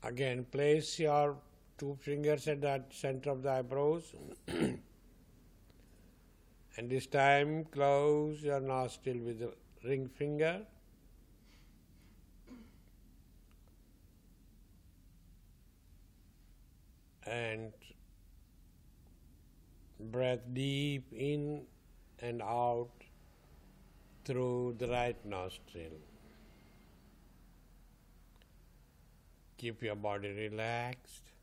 Again, place your two fingers at the center of the eyebrows and this time close your nostril with the ring finger and breath deep in and out through the right nostril. Keep your body relaxed.